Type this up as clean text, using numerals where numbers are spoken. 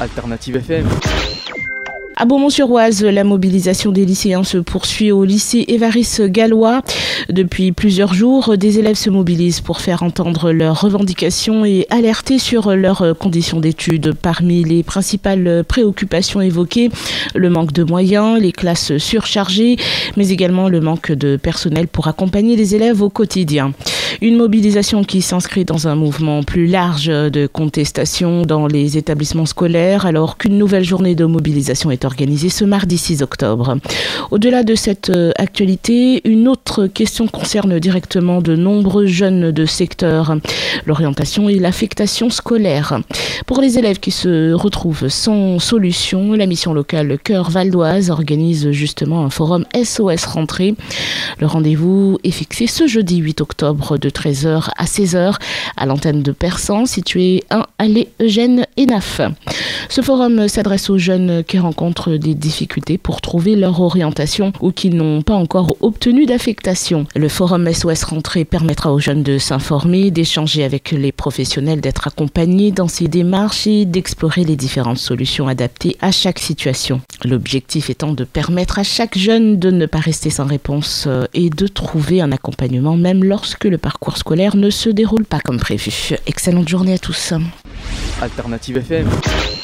Alternative FM. À Beaumont-sur-Oise, la mobilisation des lycéens se poursuit au lycée Évariste Galois. Depuis plusieurs jours, des élèves se mobilisent pour faire entendre leurs revendications et alerter sur leurs conditions d'études. Parmi les principales préoccupations évoquées, le manque de moyens, les classes surchargées, mais également le manque de personnel pour accompagner les élèves au quotidien. Une mobilisation qui s'inscrit dans un mouvement plus large de contestation dans les établissements scolaires, alors qu'une nouvelle journée de mobilisation est organisée ce mardi 6 octobre. Au-delà de cette actualité, une autre question concerne directement de nombreux jeunes de secteur, l'orientation et l'affectation scolaire. Pour les élèves qui se retrouvent sans solution, la mission locale Cœur Val d'Oise organise justement un forum SOS Rentrée. Le rendez-vous est fixé ce jeudi 8 octobre de 13h à 16h à l'antenne de Persan, située 1 allée Eugène Enaf. Ce forum s'adresse aux jeunes qui rencontrent des difficultés pour trouver leur orientation ou qui n'ont pas encore obtenu d'affectation. Le forum SOS Rentrée permettra aux jeunes de s'informer, d'échanger avec les professionnels, d'être accompagnés dans ces démarches et d'explorer les différentes solutions adaptées à chaque situation. L'objectif étant de permettre à chaque jeune de ne pas rester sans réponse et de trouver un accompagnement même lorsque le parcours scolaire ne se déroule pas comme prévu. Excellente journée à tous. Alternative FM.